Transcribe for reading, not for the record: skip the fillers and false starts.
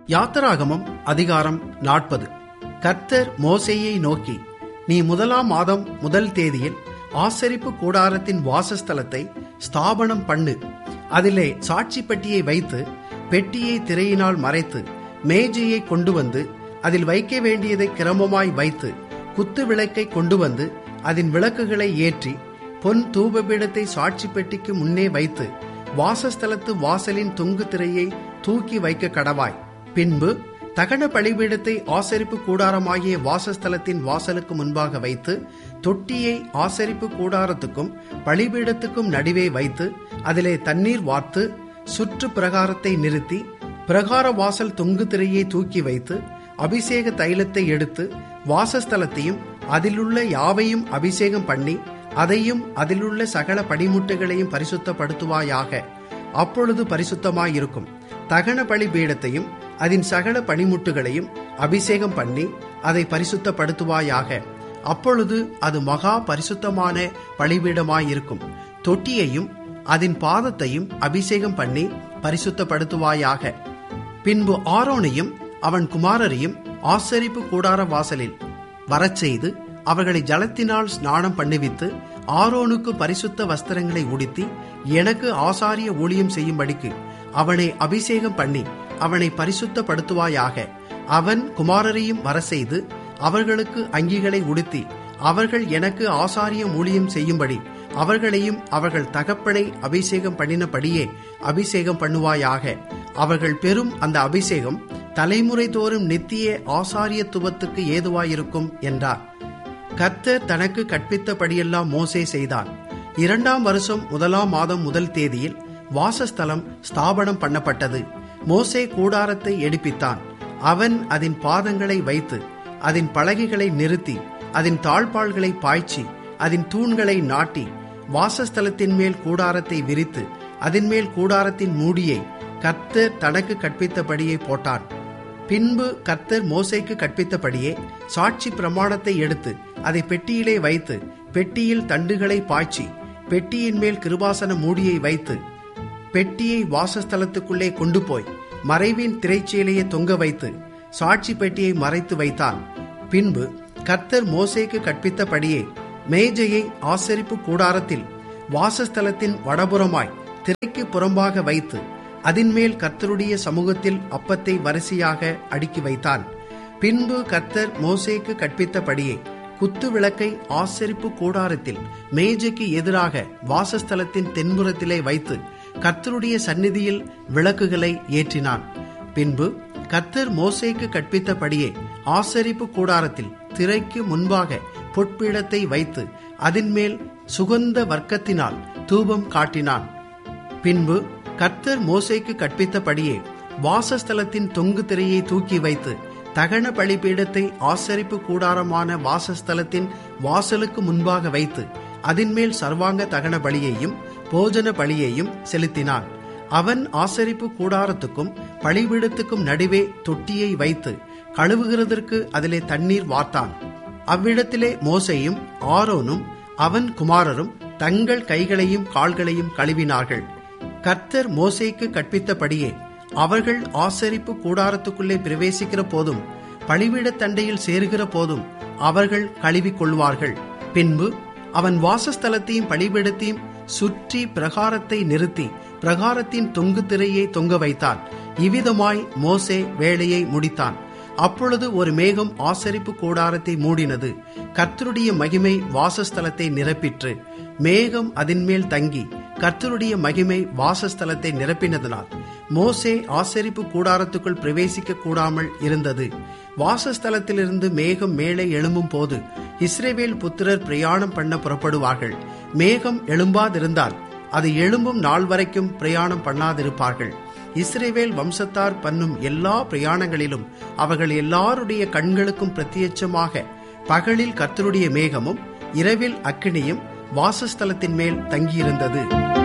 யாத்திராகமம் அதிகாரம் 40. கர்த்தர் மோசேயை நோக்கி, நீ 1ஆம் மாதம் 1 தேதியில் ஆசரிப்பு கூடாரத்தின் வாசஸ்தலத்தை ஸ்தாபனம் பண்ணு. அதிலே சாட்சி பெட்டியை வைத்து, பெட்டியை திரையினால் மறைத்து, மேஜையை கொண்டு வந்து அதில் வைக்க வேண்டியதை கிரமமாய் வைத்து, குத்து விளக்கை கொண்டு வந்து அதன் விளக்குகளை ஏற்றி, பொன் தூபபீடத்தை சாட்சி பெட்டிக்கு முன்னே வைத்து, வாசஸ்தலத்து வாசலின் தொங்கு திரையை தூக்கி வைக்க கடவாய். பின்பு தகன பலிபீடத்தை ஆசரிப்பு கூடாரமாகிய வாசஸ்தலத்தின் வாசலுக்கு முன்பாக வைத்து, தொட்டியை ஆசரிப்பு கூடாரத்துக்கும் பலிபீடத்துக்கும் நடுவே வைத்து, அதிலே தண்ணீர் வார்த்து, சுற்று பிரகாரத்தை நிறுத்தி, பிரகார வாசல் தொங்கு திரையை தூக்கி வைத்து, அபிஷேக தைலத்தை எடுத்து, வாசஸ்தலத்தையும் அதிலுள்ள யாவையும் அபிஷேகம் பண்ணி, அதையும் அதிலுள்ள சகல படிமுட்டுகளையும் பரிசுத்தப்படுத்துவாயாக. அப்பொழுது பரிசுத்தமாயிருக்கும். தகன பலி பீடத்தையும் அதன் சகல பணிமுட்டுகளையும் அபிஷேகம் பண்ணி அதை பரிசுத்தப்படுத்துவாயாக. அப்பொழுது அது மகா பரிசுத்தமான பலிபீடமாயிருக்கும். தொட்டியையும் அதன் பாதத்தையும் அபிஷேகம் பண்ணி பரிசுத்தப்படுத்துவாயாக. பின்பு ஆரோனையும் அவன் குமாரரையும் ஆசரிப்பு கூடார வாசலில் வரச்செய்து, அவர்களை ஜலத்தினால் ஸ்நானம் பண்ணுவித்து, ஆரோனுக்கு பரிசுத்த வஸ்திரங்களை உடுத்தி, எனக்கு ஆசாரிய ஊழியம் செய்யும்படிக்கு அவனை அபிஷேகம் பண்ணி அவனை பரிசுத்தப்படுத்துவாயாக. அவன் குமாரரையும் வரசெய்து, அவர்களுக்கு அங்கிகளை உடுத்தி, அவர்கள் எனக்கு ஆசாரிய ஊழியம் செய்யும்படி அவர்களையும் அவர்கள் தகப்பனை அபிஷேகம் பண்ணினபடியே அபிஷேகம் பண்ணுவாயாக. அவர்கள் பெறும் அந்த அபிஷேகம் தலைமுறை தோறும் நித்திய ஆசாரியத்துவத்துக்கு ஏதுவாயிருக்கும் என்றார். கர்த்தர் தனக்கு கற்பித்தபடியெல்லாம் மோசே செய்தான். 2ஆம் வருஷம் 1ஆம் மாதம் 1 தேதியில் வாசஸ்தலம் ஸ்தாபனம் பண்ணப்பட்டது. மோசே கூடாரத்தை எடுப்பித்தான். அவன் அதன் பாதங்களை வைத்து, அதன் பலகைகளை நிறுத்தி, அதன் தாழ்பாள்களை பாய்ச்சி, அதன் தூண்களை நாட்டி, வாசஸ்தலத்தின் மேல் கூடாரத்தை விரித்து, அதன் மேல் கூடாரத்தின் மூடியை கர்த்தர் தனக்கு கற்பித்தபடியே போட்டான். பின்பு கர்த்தர் மோசேக்கு கற்பித்தபடியே சாட்சி பிரமாணத்தை எடுத்து அதை பெட்டியிலே வைத்து, பெட்டியில் தண்டுகளை பாய்ச்சி, பெட்டியின் மேல் கிருபாசன மூடியை வைத்து, பெட்டியை வாசஸ்தலத்துக்குள்ளே கொண்டு போய் மறைவின் திரைச்சீலையை தொங்க வைத்து, சாட்சி பெட்டியை மறைத்து வைத்தான். பின்பு கர்த்தர் மோசேக்கு கற்பித்தபடியே மேஜையை ஆசரிப்பு கூடாரத்தில் வாசஸ்தலத்தின் வடபுறமாய் திரைக்கு புறம்பாக வைத்து, அதின்மேல் கர்த்தருடைய சமூகத்தில் அப்பத்தை வரிசையாக அடுக்கி வைத்தான். பின்பு கர்த்தர் மோசேக்கு கற்பித்தபடியே குத்து விளக்கை ஆசரிப்பு கூடாரத்தில் மேஜைக்கு எதிராக வாசஸ்தலத்தின் தென்புறத்திலே வைத்து, கர்த்தருடைய சந்நிதியில் விளக்குகளை ஏற்றினான். பின்பு கர்த்தர் மோசேக்கு கற்பித்தபடியே ஆசரிப்பு கூடாரத்தில் திரைக்கு முன்பாக பொற்பீடத்தை வைத்து, அதின்மேல் சுகந்த வர்க்கத்தினால் தூபம் காட்டினான். பின்பு கர்த்தர் மோசேக்கு கற்பித்தபடியே வாசஸ்தலத்தின் தொங்கு திரையை தூக்கி வைத்து, தகன பலிபீடத்தை ஆசரிப்பு கூடாரமான வாசஸ்தலத்தின் வாசலுக்கு முன்பாக வைத்து, அதின்மேல் சர்வாங்க தகன பலியையும் போஜன பலியையும் செலுத்தினான். அவன் ஆசரிப்பு கூடாரத்துக்கும் பலிபீடத்துக்கும் நடுவே தொட்டியை வைத்து, கழுவுகிறதற்கு அதிலே தண்ணீர் வார்த்தான். அவ்விடத்திலே மோசேயும் ஆரோனும் அவன் குமாரரும் தங்கள் கைகளையும் கால்களையும் கழுவினார்கள். கர்த்தர் மோசேக்கு கற்பித்தபடியே அவர்கள் ஆசரிப்பு கூடாரத்துக்குள்ளே பிரவேசிக்கிற போதும் பலிபீடத் தண்டையில் சேருகிற போதும் அவர்கள் கழுவிக்கொள்வார்கள். பின்பு அவன் வாசஸ்தலத்தையும் பலிபீடத்தையும் சுற்றி பிரகாரத்தை நிறுத்தி, பிரகாரத்தின் தொங்கு திரையை தொங்க வைத்தான். இவ்விதமாய் மோசே வேலையை முடித்தான். அப்பொழுது ஒரு மேகம் ஆசரிப்பு கூடாரத்தை மூடினது. கர்த்தருடைய மகிமை வாசஸ்தலத்தை நிரப்பிற்று. மேகம் அதின்மேல் தங்கி கர்த்தருடைய மகிமை வாசஸ்தலத்தை நிரப்பினதனால் மோசே ஆசரிப்பு கூடாரத்துக்குள் பிரவேசிக்க கூடாமல் இருந்தது. வாசஸ்தலத்திலிருந்து மேகம் மேலே எழும்பும் போது இஸ்ரவேல் புத்திரர் பிரயாணம் பண்ண புறப்படுவார்கள். மேகம் எழும்பாதிருந்தால் அது எழும்பும் நாள் வரைக்கும் பிரயாணம் பண்ணாதிருப்பார்கள். இஸ்ரவேல் வம்சத்தார் பண்ணும் எல்லா பிரயாணங்களிலும் அவர்கள் எல்லாருடைய கண்களுக்கும் பிரத்யட்சமாக பகலில் கர்த்தருடைய மேகமும் இரவில் அக்கினியும் வாசஸ்தலத்தின் மேல் தங்கியிருந்தது.